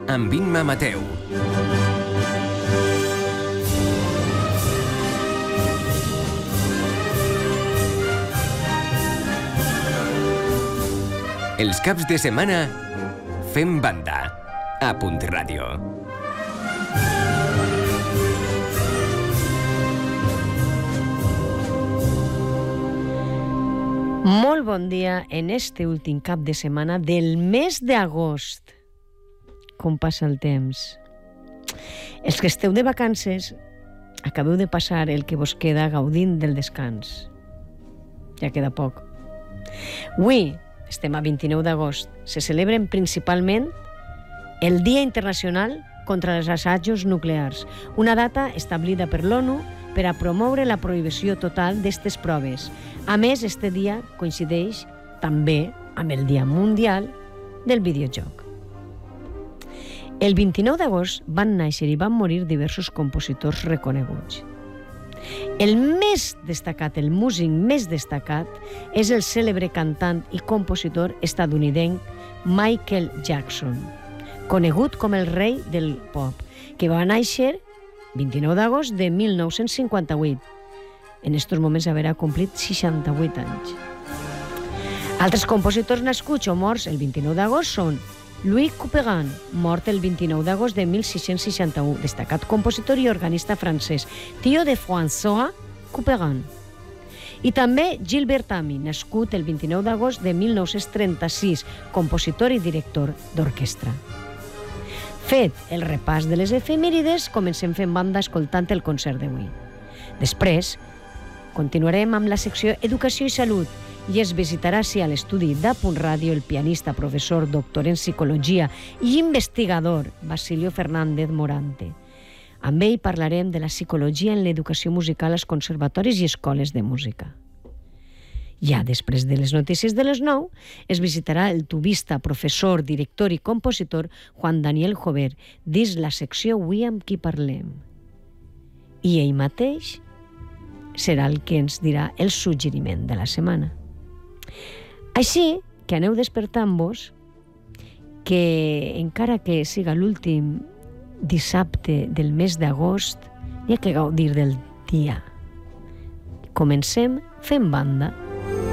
amb Imma Mateu. Els caps de setmana fem banda a Punt Ràdio. Molt bon dia en este últim cap de setmana del mes d'agost. Com passa el temps. Els que esteu de vacances, acabeu de passar el que vos queda gaudint del descans. Ja queda poc. Avui, estem a 29 d'agost, se celebren principalment el Dia Internacional contra els Assajos Nuclears, una data establida per l'ONU per a promoure la prohibició total d'aquestes proves. A més, este dia coincideix també amb el Dia Mundial del Videojoc. El 29 d'agost van néixer i van morir diversos compositors reconeguts. El més destacat, el músic més destacat, és el cèlebre cantant i compositor estatunidenc Michael Jackson, conegut com el rei del pop, que va néixer 29 d'agost de 1958. En estos moments haurà complit 68 anys. Altres compositors nascuts o morts el 29 d'agost són Louis Couperin, mort el 29 d'agost de 1661, destacat compositor i organista francès, tio de François Couperin. I també Gilbert Ami, nascut el 29 d'agost de 1936, compositor i director d'orquestra. Fet el repàs de les efemèrides, comencem fent banda escoltant el concert d'avui. Després, continuarem amb la secció Educació i Salut i es visitarà a l'estudi d'A Punt Ràdio el pianista, professor, doctor en psicologia i investigador Basilio Fernández Morante. Amb ell parlarem de la psicologia en l'educació musical als conservatoris i escoles de música. Ja després de les notícies de les 9, es visitarà el tubista, professor, director i compositor Juan Daniel Jover dins la secció Avui amb qui parlem. I ell mateix serà el que ens dirà el suggeriment de la setmana. Així que aneu despertant-vos que encara que siga l'últim dissabte del mes d'agost, hi ha que gaudir del dia. Comencem fent banda.